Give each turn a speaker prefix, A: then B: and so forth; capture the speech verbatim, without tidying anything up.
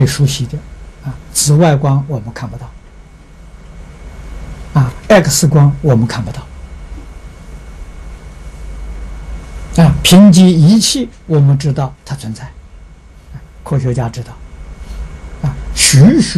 A: 熟悉的啊，紫外光我们看不到，啊 ，X 光我们看不到，啊，凭借仪器我们知道它存在，科学家知道，啊，许许。